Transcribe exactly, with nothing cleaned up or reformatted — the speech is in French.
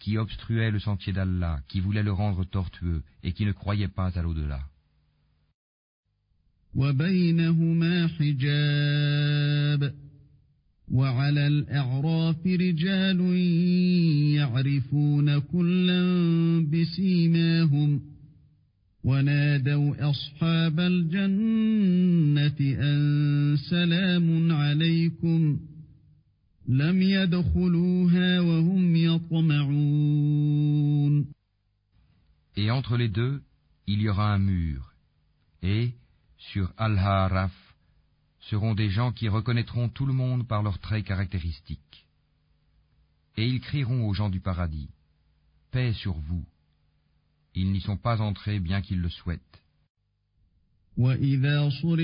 qui obstruaient le sentier d'Allah, qui voulaient le rendre tortueux et qui ne croyaient pas à l'au-delà. وبينهما حجاب وعلى الأعراف رجال يعرفون كلا بسيماهم ونادوا أصحاب الجنة أن سلام عليكم لم يدخلوها وهم يطمعون. Et entre les deux, il y aura un mur, et, sur Al-Haraf, seront des gens qui reconnaîtront tout le monde par leurs traits caractéristiques. Et ils crieront aux gens du paradis, « Paix sur vous !» Ils n'y sont pas entrés bien qu'ils le souhaitent.